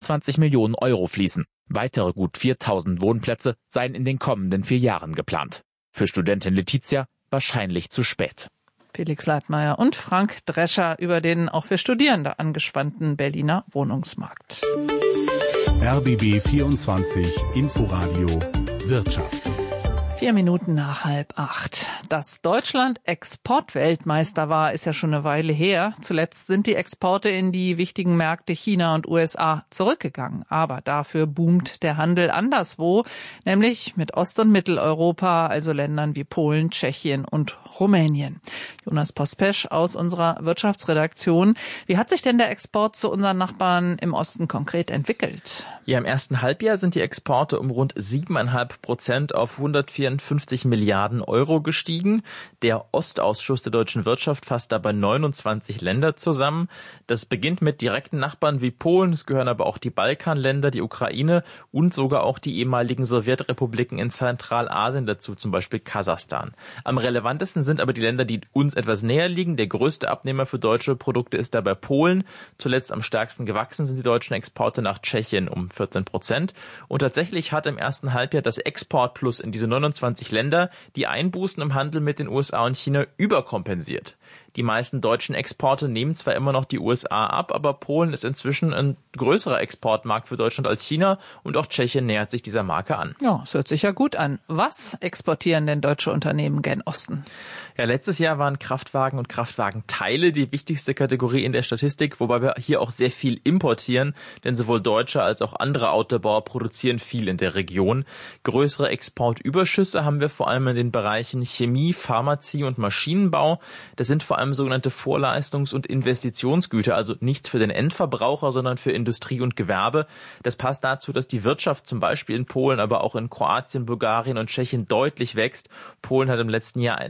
25 Millionen Euro fließen. Weitere gut 4.000 Wohnplätze seien in den kommenden 4 Jahren geplant. Für Studentin Letizia wahrscheinlich zu spät. Felix Leitmayr und Frank Drescher über den auch für Studierende angespannten Berliner Wohnungsmarkt. RBB 24 Inforadio Wirtschaft. 4 Minuten nach 7:30. Dass Deutschland Exportweltmeister war, ist ja schon eine Weile her. Zuletzt sind die Exporte in die wichtigen Märkte China und USA zurückgegangen. Aber dafür boomt der Handel anderswo, nämlich mit Ost- und Mitteleuropa, also Ländern wie Polen, Tschechien und Rumänien. Jonas Pospesch aus unserer Wirtschaftsredaktion. Wie hat sich denn der Export zu unseren Nachbarn im Osten konkret entwickelt? Ja, im ersten Halbjahr sind die Exporte um rund 7,5% auf 154 Milliarden Euro gestiegen. Der Ostausschuss der deutschen Wirtschaft fasst dabei 29 Länder zusammen. Das beginnt mit direkten Nachbarn wie Polen, es gehören aber auch die Balkanländer, die Ukraine und sogar auch die ehemaligen Sowjetrepubliken in Zentralasien dazu, zum Beispiel Kasachstan. Am relevantesten sind aber die Länder, die uns etwas näher liegen. Der größte Abnehmer für deutsche Produkte ist dabei Polen. Zuletzt am stärksten gewachsen sind die deutschen Exporte nach Tschechien um 14%. Und tatsächlich hat im ersten Halbjahr das Exportplus in diese 29 Länder die Einbußen im Handel mit den USA und China überkompensiert. Die meisten deutschen Exporte nehmen zwar immer noch die USA ab, aber Polen ist inzwischen ein größerer Exportmarkt für Deutschland als China und auch Tschechien nähert sich dieser Marke an. Ja, es hört sich ja gut an. Was exportieren denn deutsche Unternehmen gen Osten? Ja, letztes Jahr waren Kraftwagen und Kraftwagenteile die wichtigste Kategorie in der Statistik, wobei wir hier auch sehr viel importieren, denn sowohl deutsche als auch andere Autobauer produzieren viel in der Region. Größere Exportüberschüsse haben wir vor allem in den Bereichen Chemie, Pharmazie und Maschinenbau. Das sind vor allem sogenannte Vorleistungs- und Investitionsgüter, also nichts für den Endverbraucher, sondern für Industrie und Gewerbe. Das passt dazu, dass die Wirtschaft zum Beispiel in Polen, aber auch in Kroatien, Bulgarien und Tschechien deutlich wächst. Polen hat im letzten Jahr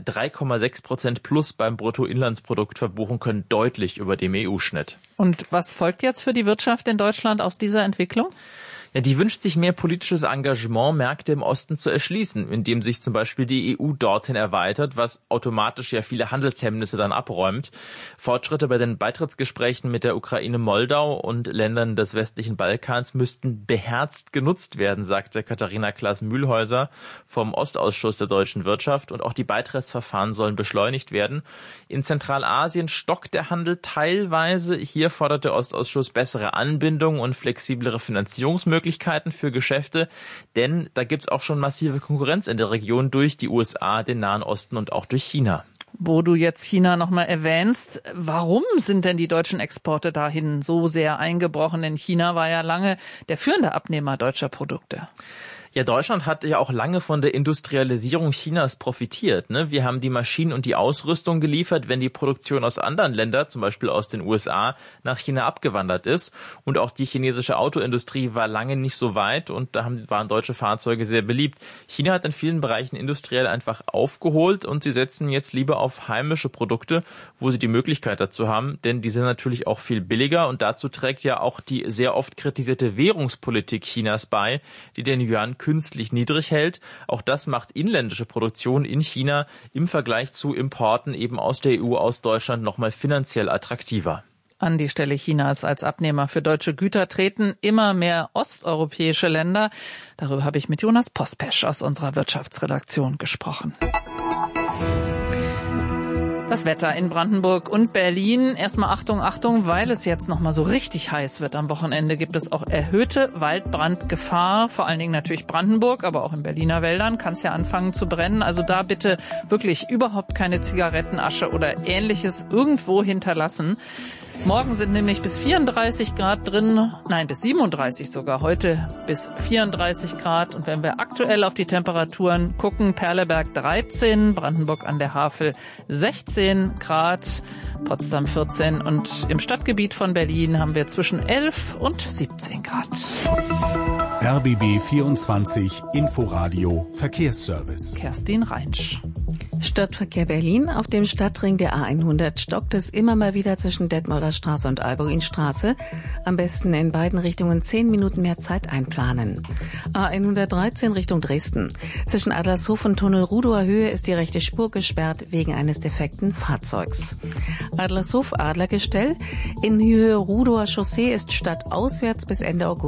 3,6% plus beim Bruttoinlandsprodukt verbuchen können, deutlich über dem EU-Schnitt. Und was folgt jetzt für die Wirtschaft in Deutschland aus dieser Entwicklung? Ja, die wünscht sich mehr politisches Engagement, Märkte im Osten zu erschließen, indem sich zum Beispiel die EU dorthin erweitert, was automatisch ja viele Handelshemmnisse dann abräumt. Fortschritte bei den Beitrittsgesprächen mit der Ukraine, Moldau und Ländern des westlichen Balkans müssten beherzt genutzt werden, sagte Katharina Klaas-Mühlhäuser vom Ostausschuss der deutschen Wirtschaft. Und auch die Beitrittsverfahren sollen beschleunigt werden. In Zentralasien stockt der Handel teilweise. Hier fordert der Ostausschuss bessere Anbindung und flexiblere Finanzierungsmöglichkeiten für Geschäfte, denn da gibt's auch schon massive Konkurrenz in der Region durch die USA, den Nahen Osten und auch durch China. Wo du jetzt China nochmal erwähnst, warum sind denn die deutschen Exporte dahin so sehr eingebrochen? Denn China war ja lange der führende Abnehmer deutscher Produkte. Ja, Deutschland hat ja auch lange von der Industrialisierung Chinas profitiert, ne? Wir haben die Maschinen und die Ausrüstung geliefert, wenn die Produktion aus anderen Ländern, zum Beispiel aus den USA, nach China abgewandert ist. Und auch die chinesische Autoindustrie war lange nicht so weit und da waren deutsche Fahrzeuge sehr beliebt. China hat in vielen Bereichen industriell einfach aufgeholt und sie setzen jetzt lieber auf heimische Produkte, wo sie die Möglichkeit dazu haben, denn die sind natürlich auch viel billiger und dazu trägt ja auch die sehr oft kritisierte Währungspolitik Chinas bei, die den Yuan künstlich niedrig hält. Auch das macht inländische Produktion in China im Vergleich zu Importen eben aus der EU, aus Deutschland nochmal finanziell attraktiver. An die Stelle Chinas als Abnehmer für deutsche Güter treten immer mehr osteuropäische Länder. Darüber habe ich mit Jonas Pospesch aus unserer Wirtschaftsredaktion gesprochen. Das Wetter in Brandenburg und Berlin. Erstmal Achtung, Achtung, weil es jetzt nochmal so richtig heiß wird. Am Wochenende gibt es auch erhöhte Waldbrandgefahr. Vor allen Dingen natürlich Brandenburg, aber auch in Berliner Wäldern kann es ja anfangen zu brennen. Also da bitte wirklich überhaupt keine Zigarettenasche oder Ähnliches irgendwo hinterlassen. Morgen sind nämlich bis 34 Grad drin, bis 37 sogar, heute bis 34 Grad. Und wenn wir aktuell auf die Temperaturen gucken, Perleberg 13, Brandenburg an der Havel 16 Grad, Potsdam 14 und im Stadtgebiet von Berlin haben wir zwischen 11 und 17 Grad. RBB 24 Inforadio Verkehrsservice. Kerstin Reinsch. Stadtverkehr Berlin. Auf dem Stadtring der A100 stockt es immer mal wieder zwischen Detmolder Straße und Albuinstraße. Am besten in beiden Richtungen 10 Minuten mehr Zeit einplanen. A113 Richtung Dresden. Zwischen Adlershof und Tunnel Rudower Höhe ist die rechte Spur gesperrt wegen eines defekten Fahrzeugs. Adlershof Adlergestell. In Höhe Rudower Chaussee ist stadtauswärts bis Ende August